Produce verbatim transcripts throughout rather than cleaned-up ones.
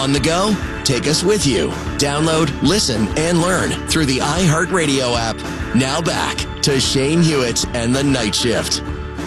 On the go? Take us with you. Download, listen, and learn through the iHeartRadio app. Now back to Shane Hewitt and the Night Shift.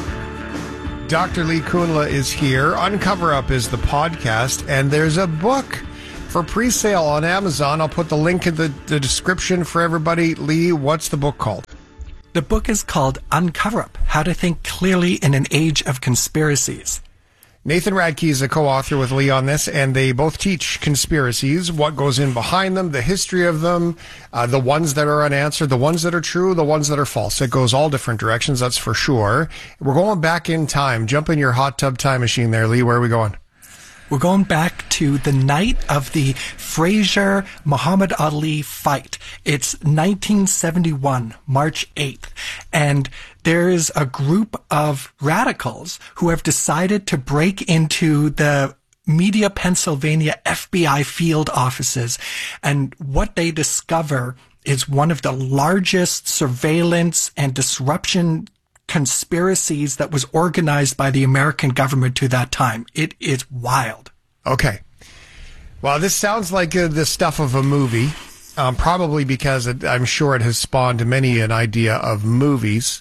Doctor Lee Kunla is here. Uncover Up is the podcast, and there's a book for pre-sale on Amazon. I'll put the link in the, the description for everybody. Lee, what's the book called? The book is called Uncover Up, How to Think Clearly in an Age of Conspiracies. Nathan Radke is a co-author with Lee on this, and they both teach conspiracies, what goes in behind them, the history of them, uh, the ones that are unanswered, the ones that are true, the ones that are false. It goes all different directions, that's for sure. We're going back in time. Jump in your hot tub time machine there, Lee. Where are we going? We're going back to the night of the Frazier-Muhammad Ali fight. It's nineteen seventy-one, March eighth, and there is a group of radicals who have decided to break into the Media, Pennsylvania F B I field offices, and what they discover is one of the largest surveillance and disruption conspiracies that was organized by the American government to that time. It is wild. Okay. Well, this sounds like uh, the stuff of a movie, um, probably because it, I'm sure it has spawned many an idea of movies.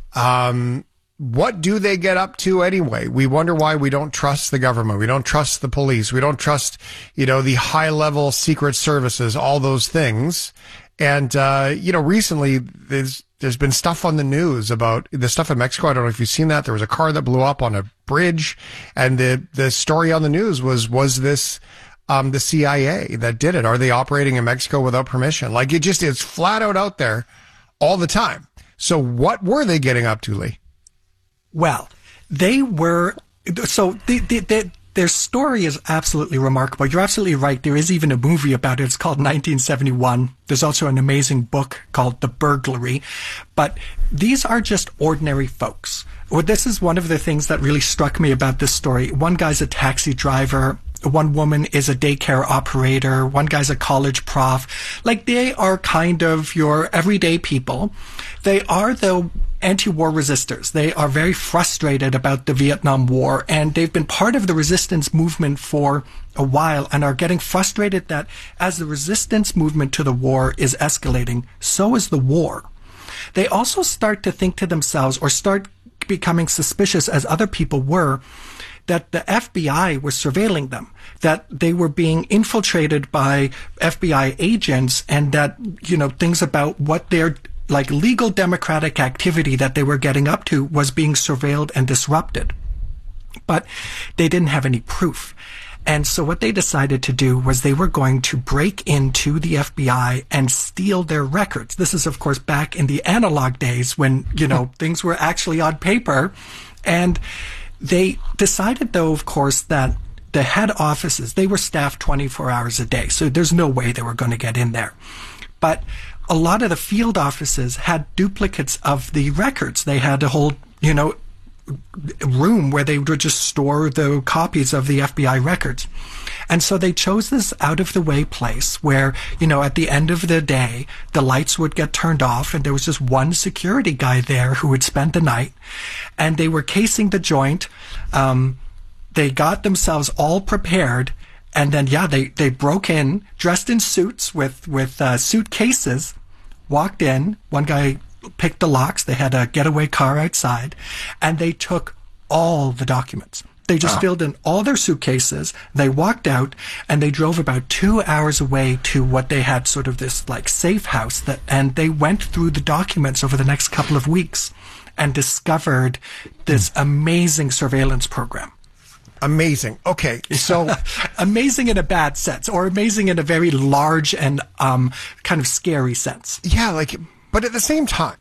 Um, what do they get up to anyway? We wonder why we don't trust the government. We don't trust the police. We don't trust, you know, the high-level secret services, all those things. And, uh, you know, recently there's There's been stuff on the news about the stuff in Mexico. I don't know if you've seen that. There was a car that blew up on a bridge, and the the story on the news was was this um the C I A that did it? Are they operating in Mexico without permission? Like, it just is flat out out there all the time. So what were they getting up to, Lee? Well, they were so the the. the Their story is absolutely remarkable. You're absolutely right. There is even a movie about it. It's called nineteen seventy-one. There's also an amazing book called The Burglary. But these are just ordinary folks. Well, this is one of the things that really struck me about this story. One guy's a taxi driver. One woman is a daycare operator. One guy's a college prof. Like, they are kind of your everyday people. They are, though, anti-war resistors. They are very frustrated about the Vietnam War, and they've been part of the resistance movement for a while and are getting frustrated that as the resistance movement to the war is escalating, so is the war. They also start to think to themselves, or start becoming suspicious, as other people were, that the F B I was surveilling them, that they were being infiltrated by F B I agents, and that, you know, things about what their like legal democratic activity that they were getting up to was being surveilled and disrupted. But they didn't have any proof. And so what they decided to do was they were going to break into the F B I and steal their records. This is, of course, back in the analog days when, you know, things were actually on paper. And they decided, though, of course, that the head offices, they were staffed twenty-four hours a day. So there's no way they were going to get in there. But a lot of the field offices had duplicates of the records. They had a whole, you know, room where they would just store the copies of the F B I records. And so they chose this out-of-the-way place where, you know, at the end of the day, the lights would get turned off, and there was just one security guy there who would spend the night. And they were casing the joint. Um, they got themselves all prepared. And then, yeah, they, they broke in, dressed in suits with, with uh, suitcases, walked in. One guy picked the locks. They had a getaway car outside, and they took all the documents. They just oh. filled in all their suitcases. They walked out, and they drove about two hours away to what they had sort of this like safe house that, and they went through the documents over the next couple of weeks and discovered this amazing surveillance program. Amazing. Okay, so amazing in a bad sense, or amazing in a very large and um, kind of scary sense. Yeah, like, but at the same time,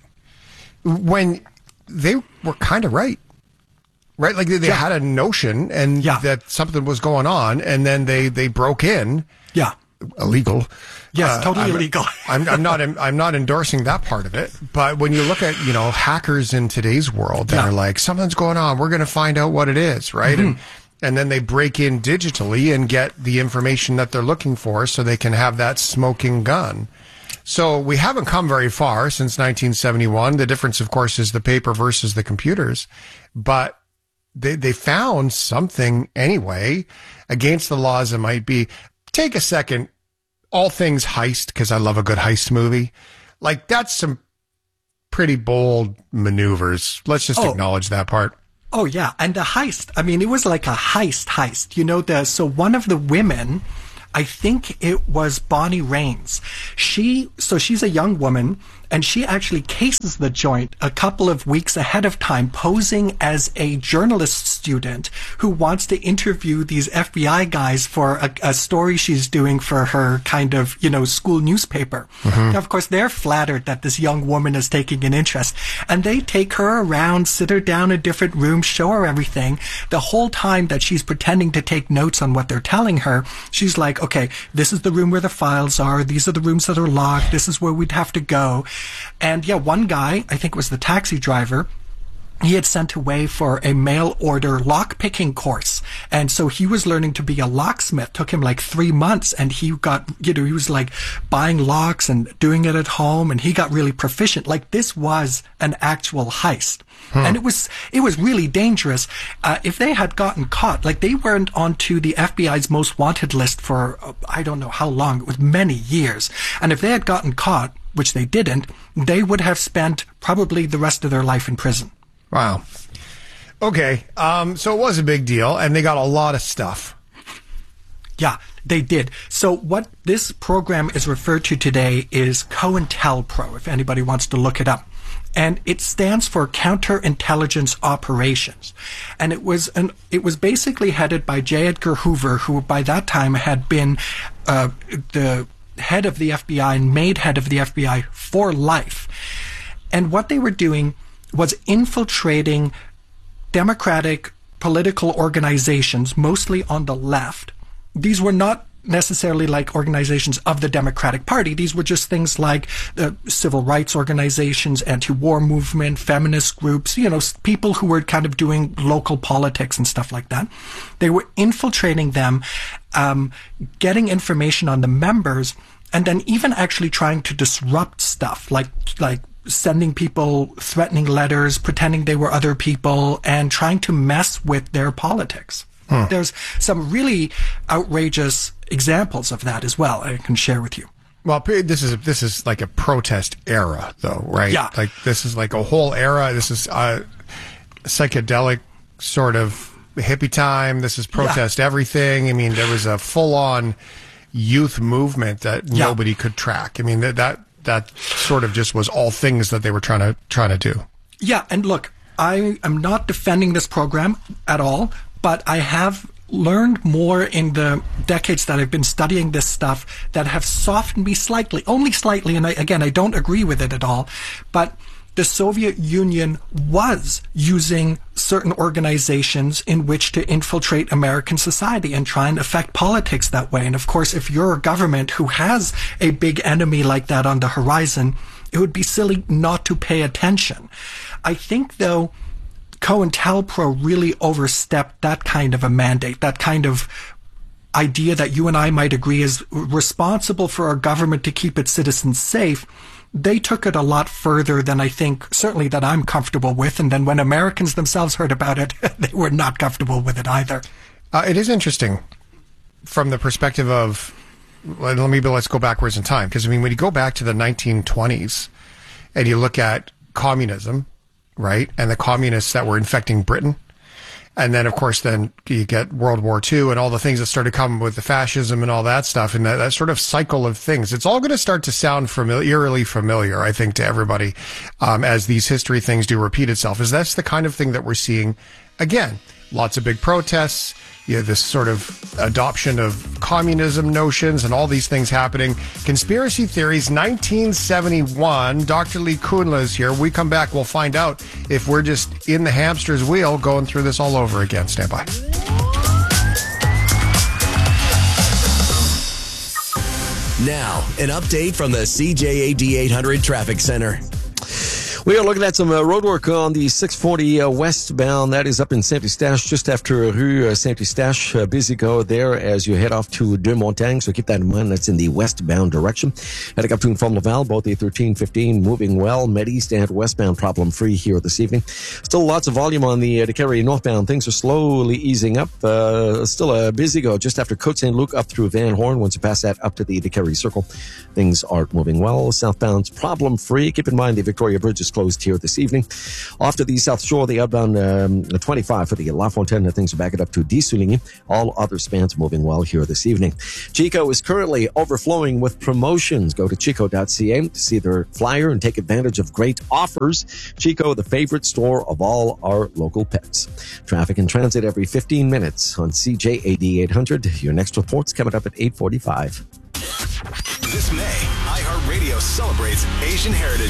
when they were kind of right, right? Like they, they yeah. had a notion and yeah. that something was going on, and then they they broke in. Yeah, illegal. Yes, uh, totally I'm, illegal. I'm, I'm not. I'm not endorsing that part of it. But when you look at, you know, hackers in today's world that yeah. are like, something's going on, we're going to find out what it is, right? Mm-hmm. And and then they break in digitally and get the information that they're looking for, so they can have that smoking gun. So we haven't come very far since nineteen seventy-one. The difference, of course, is the paper versus the computers. But they they found something anyway, against the laws it might be. take a second. All things heist, because I love a good heist movie. Like, that's some pretty bold maneuvers. Let's just oh. acknowledge that part. Oh, yeah. And the heist, I mean, it was like a heist heist. You know, the so one of the women, I think it was Bonnie Raines. She, so she's a young woman, and she actually cases the joint a couple of weeks ahead of time, posing as a journalist student who wants to interview these F B I guys for a, a story she's doing for her kind of, you know, school newspaper. Mm-hmm. Now, of course, they're flattered that this young woman is taking an interest, and they take her around, sit her down in different rooms, show her everything. The whole time that she's pretending to take notes on what they're telling her, she's like, okay, this is the room where the files are. These are the rooms that are locked. This is where we'd have to go. And yeah, one guy, I think it was the taxi driver, he had sent away for a mail order lock picking course. And so he was learning to be a locksmith. Took him like three months and he got, you know, he was like buying locks and doing it at home, and he got really proficient. Like, this was an actual heist. Hmm. And it was, it was really dangerous. Uh, if they had gotten caught, like, they weren't onto the F B I's most wanted list for, uh, I don't know how long, it was many years. And if they had gotten caught, which they didn't, they would have spent probably the rest of their life in prison. Wow. Okay. Um, so it was a big deal, and they got a lot of stuff. Yeah, they did. So what this program is referred to today is COINTELPRO, if anybody wants to look it up. And it stands for Counterintelligence Operations. And it was an, it was basically headed by J. Edgar Hoover, who by that time had been uh, the head of the F B I and made head of the F B I for life. And what they were doing was infiltrating democratic political organizations, mostly on the left. These were not necessarily like organizations of the Democratic Party. These were just things like the civil rights organizations, anti-war movement, feminist groups, you know, people who were kind of doing local politics and stuff like that. They were infiltrating them, um, getting information on the members, and then even actually trying to disrupt stuff like, like, sending people threatening letters, pretending they were other people, and trying to mess with their politics. Hmm. There's some really outrageous examples of that as well I can share with you. Well, this is this is like a protest era, though, right? Yeah. Like, this is like a whole era. This is a psychedelic sort of hippie time. This is protest yeah. everything. I mean, there was a full-on youth movement that yeah. nobody could track. I mean, that that that sort of just was all things that they were trying to trying to do. Yeah, and look, I am not defending this program at all, but I have learned more in the decades that I've been studying this stuff that have softened me slightly, only slightly, and I, again, I don't agree with it at all, but the Soviet Union was using certain organizations in which to infiltrate American society and try and affect politics that way. And of course, if you're a government who has a big enemy like that on the horizon, it would be silly not to pay attention. I think, though, COINTELPRO really overstepped that kind of a mandate, that kind of idea that you and I might agree is responsible for our government to keep its citizens safe. They took it a lot further than I think, certainly that I'm comfortable with. And then when Americans themselves heard about it, they were not comfortable with it either. Uh, it is interesting from the perspective of, let me, let's go backwards in time. Because, I mean, when you go back to the nineteen twenties and you look at communism, right, and the communists that were infecting Britain, and then, of course, then you get World War Two and all the things that started coming with the fascism and all that stuff, and that, that sort of cycle of things. It's all going to start to sound familiar, eerily familiar, I think, to everybody, um, as these history things do repeat itself. Is that's the kind of thing that we're seeing again? Lots of big protests, you know, this sort of adoption of communism notions and all these things happening. Conspiracy Theories, nineteen seventy-one. Doctor Lee Kunla is here. We come back, we'll find out if we're just in the hamster's wheel going through this all over again. Stand by. Now, an update from the C J A D eight hundred Traffic Center. We are looking at some uh, road work on the six forty uh, westbound. That is up in Saint-Eustache, just after Rue uh, Saint-Eustache. Uh, busy go there as you head off to Deux Montagnes. So keep that in mind. That's in the westbound direction. Heading up to Fond-Laval, both the thirteen fifteen moving well. Med-East and westbound problem free here this evening. Still lots of volume on the uh, Décarie northbound. Things are slowly easing up. Uh, still a busy go just after Côte Saint-Luc up through Van Horn. Once you pass that up to the Décarie Circle, things are moving well. Southbound's problem free. Keep in mind the Victoria Bridge is closed here this evening. Off to the South Shore, the outbound um, twenty-five for the La Fontaine. Things are back up to Dissouligny. All other spans moving well here this evening. Chico is currently overflowing with promotions. Go to chico dot c a to see their flyer and take advantage of great offers. Chico, the favorite store of all our local pets. Traffic and transit every fifteen minutes on C J A D eight hundred. Your next report's coming up at eight forty-five. This May, iHeartRadio celebrates Asian Heritage